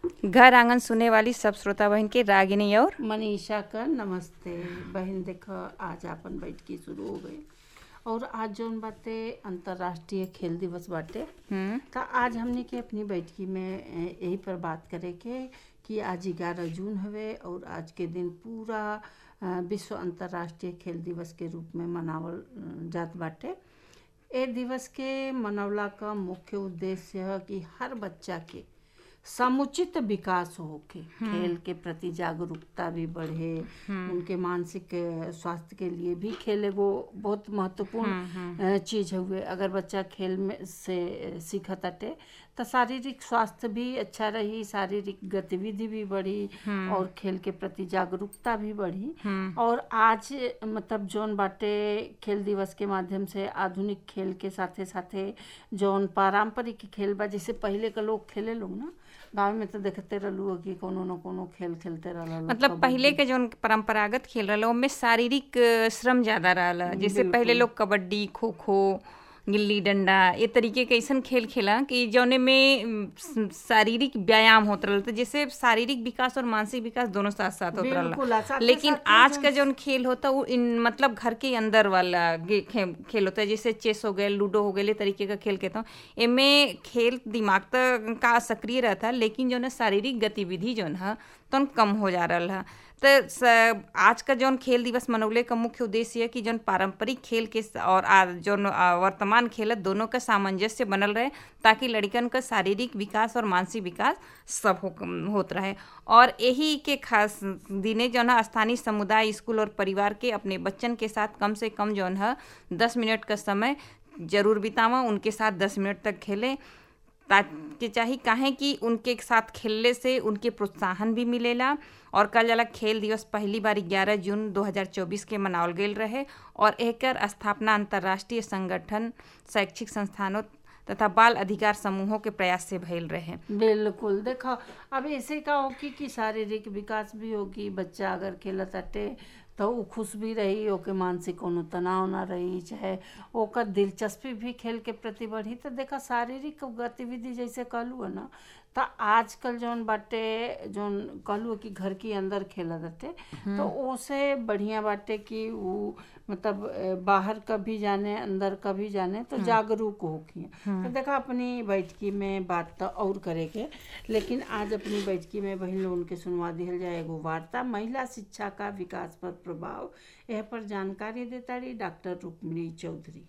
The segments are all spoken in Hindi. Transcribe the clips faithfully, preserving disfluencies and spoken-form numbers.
घर आंगन सुने वाली सब श्रोता बहन के रागिनी और मनीषा का नमस्ते। बहन देखो आज अपन बैठकी शुरू हो गई और आज जौन बाटे अंतर्राष्ट्रीय खेल दिवस बाटे। तो आज हमने के अपनी बैठकी में यही पर बात करे के कि आज ग्यारह जून हवे और आज के दिन पूरा विश्व अंतर्राष्ट्रीय खेल दिवस के रूप में मनावल जात बाटे। ए दिवस के मनवला का मुख्य उद्देश्य है कि हर बच्चा के समुचित विकास होके, खेल के प्रति जागरूकता भी बढ़े, उनके मानसिक स्वास्थ्य के लिए भी खेल एगो बहुत महत्वपूर्ण चीज हुए। अगर बच्चा खेल में से सीखत अटे तो शारीरिक स्वास्थ्य भी अच्छा रही, शारीरिक गतिविधि भी बढ़ी और खेल के प्रति जागरूकता भी बढ़ी। और आज मतलब जौन बाटे खेल दिवस के माध्यम से आधुनिक खेल के साथे साथे जौन पारंपरिक खेल बा, जैसे पहले के लोग खेले लोग ना गाँव में तो देखते रहलू कि कोनो न कोनो खेल खेलते रहला। मतलब पहले के जो परंपरागत खेल रहला उनमें शारीरिक श्रम ज्यादा रहला। जैसे पहले लोग कबड्डी, खो खो, गिल्ली डंडा ये तरीके के ऐसा खेल खेला कि जौने में शारीरिक व्यायाम होता रहता, जैसे शारीरिक विकास और मानसिक विकास दोनों साथ साथ होता रहला। लेकिन आज का जो खेल होता वो इन मतलब घर के अंदर वाला खेल होता है, जैसे चेस हो गए, लूडो हो गए, तरीके का खेल कहता हूँ। इनमें खेल दिमाग तक का सक्रिय रहता लेकिन जो है शारीरिक गतिविधि जो है तो कम हो जा रहा है। तो आज का जौन खेल दिवस मनौले का मुख्य उद्देश्य है कि जौन पारंपरिक खेल के और जौन वर्तमान खेल दोनों का सामंजस्य बनल रहे ताकि लड़कन का शारीरिक विकास और मानसिक विकास सब हो, होत रहे। और यही के खास दिने जौन है स्थानीय समुदाय, स्कूल और परिवार के अपने बच्चन के साथ कम से कम जौन है दस मिनट का समय जरूर बितावा, उनके साथ दस मिनट तक खेलें ताकि चाहे काहे कि उनके साथ खेलने से उनके प्रोत्साहन भी मिलेला। और कल जाला खेल दिवस पहली बार ग्यारह जून दो हज़ार चौबीस के मनावल गेल रहे और एकर स्थापना अंतर्राष्ट्रीय संगठन, शैक्षिक संस्थानों तथा बाल अधिकार समूहों के प्रयास से भइल रहे। बिल्कुल देखो अब ऐसे का होगी कि शारीरिक विकास भी होगी, बच्चा अगर खेलत अटे तो वो खुश भी रही, ओके मानसिक कोनो तनाव ना रही, चाहे ओकर दिलचस्पी भी खेल के प्रति बढ़ी। तो देखा शारीरिक गतिविधि जैसे कहलू है ना, तो आजकल जौन बाटे जौन कहलू कि घर के अंदर खेला जाते तो ओसे बढ़िया बाटे कि वो मतलब बाहर कभी जाने अंदर कभी जाने तो जागरूक होखी। तो देखा अपनी बैठकी में बात तो और करे के, लेकिन आज अपनी बैठकी में बहन लोगन के सुनवा दिहल जाए एगो वार्ता महिला शिक्षा का विकास पर प्रभाव। यह पर जानकारी देता रही डॉक्टर रुक्मिणी चौधरी।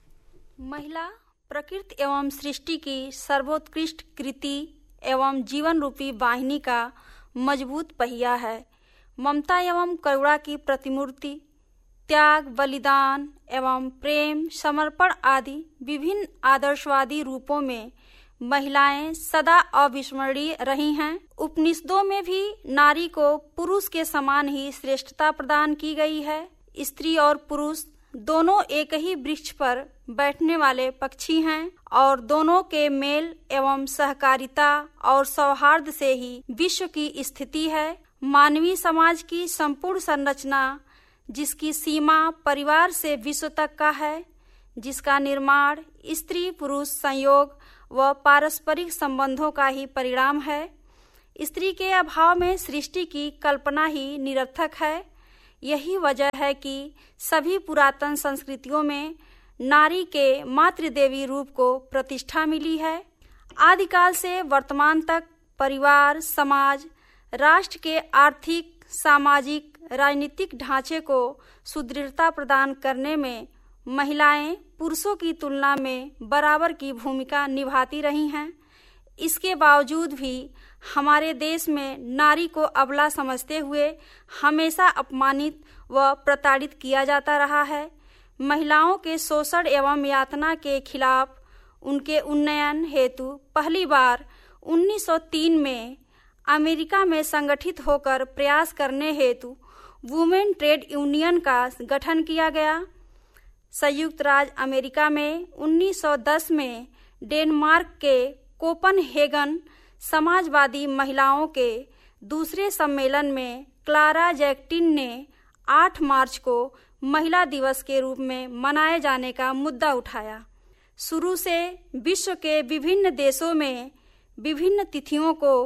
महिला प्रकृति एवं सृष्टि की सर्वोत्कृष्ट कृति एवं जीवन रूपी वाहिनी का मजबूत पहिया है। ममता एवं करुणा की प्रतिमूर्ति, त्याग, बलिदान एवं प्रेम, समर्पण आदि विभिन्न आदर्शवादी रूपों में महिलाएं सदा अविस्मरणीय रही हैं। उपनिषदों में भी नारी को पुरुष के समान ही श्रेष्ठता प्रदान की गई है। स्त्री और पुरुष दोनों एक ही वृक्ष पर बैठने वाले पक्षी हैं और दोनों के मेल एवं सहकारिता और सौहार्द से ही विश्व की स्थिति है। मानवीय समाज की संपूर्ण संरचना जिसकी सीमा परिवार से विश्व तक का है, जिसका निर्माण स्त्री पुरुष संयोग व पारस्परिक संबंधों का ही परिणाम है। स्त्री के अभाव में सृष्टि की कल्पना ही निरर्थक है। यही वजह है कि सभी पुरातन संस्कृतियों में नारी के मातृदेवी रूप को प्रतिष्ठा मिली है। आदिकाल से वर्तमान तक परिवार, समाज, राष्ट्र के आर्थिक, सामाजिक, राजनीतिक ढांचे को सुदृढ़ता प्रदान करने में महिलाएं पुरुषों की तुलना में बराबर की भूमिका निभाती रही हैं। इसके बावजूद भी हमारे देश में नारी को अबला समझते हुए हमेशा अपमानित व प्रताड़ित किया जाता रहा है। महिलाओं के शोषण एवं यातना के खिलाफ उनके उन्नयन हेतु पहली बार उन्नीस सौ तीन में अमेरिका में संगठित होकर प्रयास करने हेतु वुमेन ट्रेड यूनियन का गठन किया गया। संयुक्त राज्य अमेरिका में उन्नीस सौ दस में डेनमार्क के कोपनहेगन समाजवादी महिलाओं के दूसरे सम्मेलन में क्लारा जैक्टिन ने आठ मार्च को महिला दिवस के रूप में मनाए जाने का मुद्दा उठाया। शुरू से विश्व के विभिन्न देशों में विभिन्न तिथियों को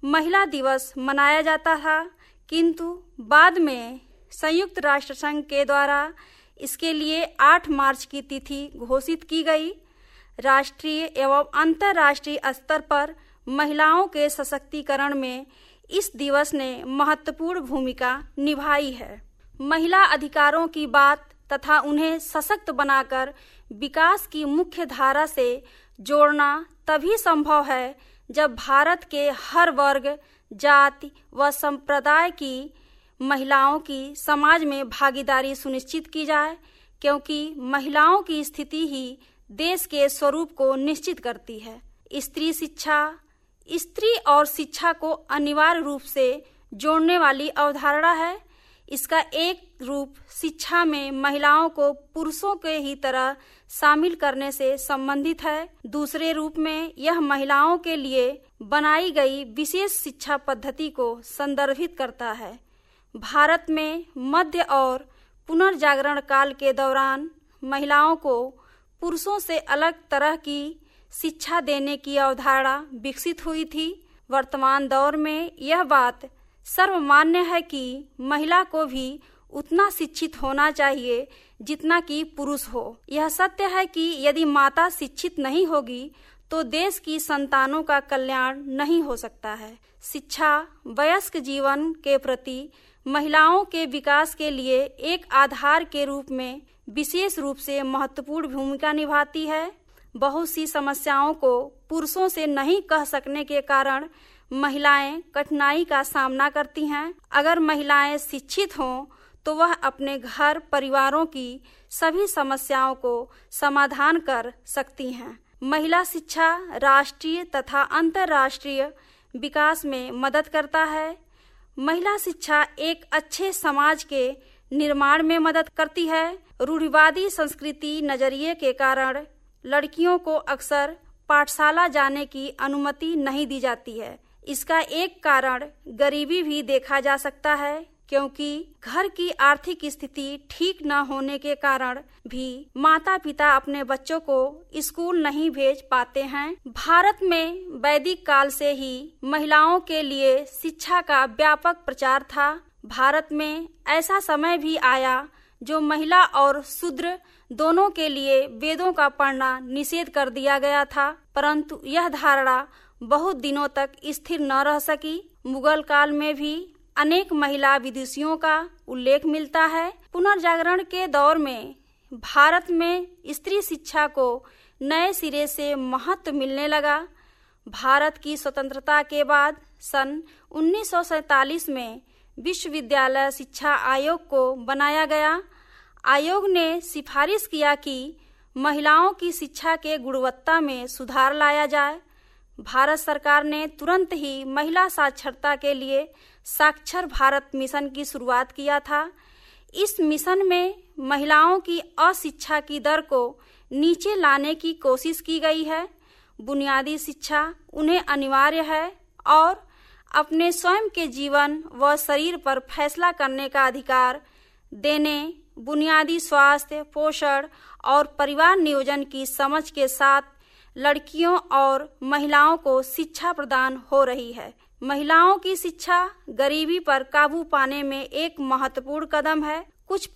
महिला दिवस मनाया जाता था, किंतु बाद में संयुक्त राष्ट्र संघ के द्वारा इसके लिए आठ मार्च की तिथि घोषित की गई। राष्ट्रीय एवं अंतर्राष्ट्रीय स्तर पर महिलाओं के सशक्तिकरण में इस दिवस ने महत्वपूर्ण भूमिका निभाई है। महिला अधिकारों की बात तथा उन्हें सशक्त बनाकर विकास की मुख्य धारा से जोड़ना तभी संभव है जब भारत के हर वर्ग, जाति व संप्रदाय की महिलाओं की समाज में भागीदारी सुनिश्चित की जाए, क्योंकि महिलाओं की स्थिति ही देश के स्वरूप को निश्चित करती है। स्त्री शिक्षा, स्त्री और शिक्षा को अनिवार्य रूप से जोड़ने वाली अवधारणा है। इसका एक रूप शिक्षा में महिलाओं को पुरुषों के ही तरह शामिल करने से संबंधित है। दूसरे रूप में यह महिलाओं के लिए बनाई गई विशेष शिक्षा पद्धति को संदर्भित करता है। भारत में मध्य और पुनर्जागरण काल के दौरान महिलाओं को पुरुषों से अलग तरह की शिक्षा देने की अवधारणा विकसित हुई थी। वर्तमान दौर में यह बात सर्वमान्य है कि महिला को भी उतना शिक्षित होना चाहिए जितना कि पुरुष हो। यह सत्य है कि यदि माता शिक्षित नहीं होगी तो देश की संतानों का कल्याण नहीं हो सकता है। शिक्षा वयस्क जीवन के प्रति महिलाओं के विकास के लिए एक आधार के रूप में विशेष रूप से महत्वपूर्ण भूमिका निभाती है। बहुत सी समस्याओं को पुरुषों से नहीं कह सकने के कारण महिलाएं कठिनाई का सामना करती हैं। अगर महिलाएं शिक्षित हों तो वह अपने घर परिवारों की सभी समस्याओं को समाधान कर सकती हैं। महिला शिक्षा राष्ट्रीय तथा अंतर्राष्ट्रीय विकास में मदद करता है। महिला शिक्षा एक अच्छे समाज के निर्माण में मदद करती है। रूढ़िवादी संस्कृति नजरिए के कारण लड़कियों को अक्सर पाठशाला जाने की अनुमति नहीं दी जाती है। इसका एक कारण गरीबी भी देखा जा सकता है, क्योंकि घर की आर्थिक स्थिति ठीक न होने के कारण भी माता पिता अपने बच्चों को स्कूल नहीं भेज पाते हैं। भारत में वैदिक काल से ही महिलाओं के लिए शिक्षा का व्यापक प्रचार था। भारत में ऐसा समय भी आया जो महिला और शूद्र दोनों के लिए वेदों का पढ़ना निषेध कर दिया गया था, परंतु यह धारणा बहुत दिनों तक स्थिर न रह सकी। मुगल काल में भी अनेक महिला विदुषियों का उल्लेख मिलता है। पुनर्जागरण के दौर में भारत में स्त्री शिक्षा को नए सिरे से महत्व मिलने लगा। भारत की स्वतंत्रता के बाद सन उन्नीस सौ सैतालीस में विश्वविद्यालय शिक्षा आयोग को बनाया गया। आयोग ने सिफारिश किया कि महिलाओं की शिक्षा के गुणवत्ता में सुधार लाया जाए। भारत सरकार ने तुरंत ही महिला साक्षरता के लिए साक्षर भारत मिशन की शुरुआत किया था। इस मिशन में महिलाओं की अशिक्षा की दर को नीचे लाने की कोशिश की गई है। बुनियादी शिक्षा उन्हें अनिवार्य है और अपने स्वयं के जीवन व शरीर पर फैसला करने का अधिकार देने, बुनियादी स्वास्थ्य, पोषण और परिवार नियोजन की समझ के साथ लड़कियों और महिलाओं को शिक्षा प्रदान हो रही है। महिलाओं की शिक्षा गरीबी पर काबू पाने में एक महत्वपूर्ण कदम है। कुछ